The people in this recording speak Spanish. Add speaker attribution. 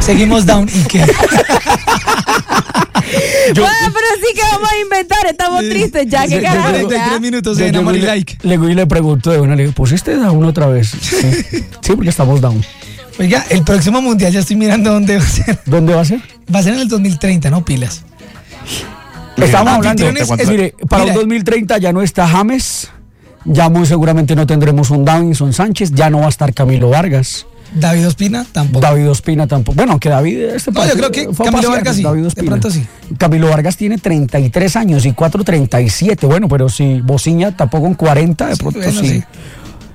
Speaker 1: Seguimos down y qué.
Speaker 2: Bueno, pero sí que vamos a inventar, estamos tristes ya, qué carajo.
Speaker 1: 43 minutos de Amor y Like.
Speaker 3: Le pregunto de una, le digo, ¿pusiste down otra vez? Sí, porque estamos down.
Speaker 1: Oiga, el próximo mundial ya estoy mirando dónde va a ser.
Speaker 3: ¿Dónde va a ser?
Speaker 1: Va a ser en el 2030, ¿no? Pilas.
Speaker 3: Estamos hablando,
Speaker 1: Anfitriones,
Speaker 3: mire, para el 2030 ya no está James, ya muy seguramente no tendremos un Davinson Sánchez, ya no va a estar Camilo Vargas.
Speaker 1: David Ospina tampoco.
Speaker 3: David Ospina tampoco. Bueno, aunque David...
Speaker 1: No, yo creo que Camilo Vargas sí.
Speaker 3: David Ospina.
Speaker 1: De pronto sí.
Speaker 3: Camilo Vargas tiene 33 años y 4 37. Bueno, pero si Bociña tampoco con 40, de pronto
Speaker 1: bueno,
Speaker 3: sí.
Speaker 1: sí.